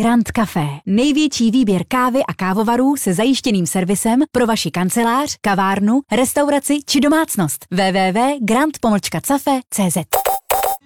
Grand Café. Největší výběr kávy a kávovarů se zajištěným servisem pro vaši kancelář, kavárnu, restauraci či domácnost. www.grand-cafe.cz